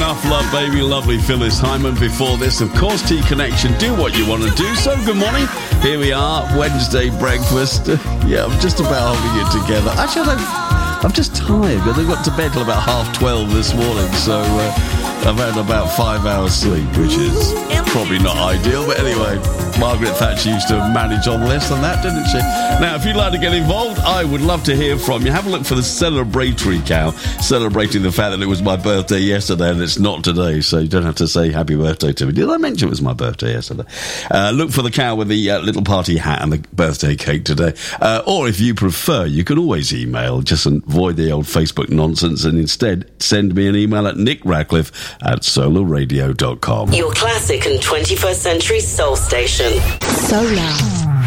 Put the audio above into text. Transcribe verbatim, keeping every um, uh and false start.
Enough Love, baby. Lovely Phyllis Hyman before this. Of course, T-Connection, do what you want to do. So, good morning. Here we are, Wednesday breakfast. Yeah, I'm just about holding it together. Actually, I don't, I'm just tired. I got to bed till about half twelve this morning, so uh, I've had about five hours sleep, which is probably not ideal. But anyway, Margaret Thatcher used to manage on less than that, didn't she? Now, if you'd like to get involved, I would love to hear from you. Have a look for the celebratory cow, celebrating the fact that it was my birthday yesterday and it's not today, so you don't have to say happy birthday to me. Did I mention it was my birthday yesterday? Uh, look for the cow with the uh, little party hat and the birthday cake today. Uh, or if you prefer, you can always email. Just avoid the old Facebook nonsense and instead send me an email at nick radcliffe at solar radio dot com. Your classic and twenty-first century soul station. Solar.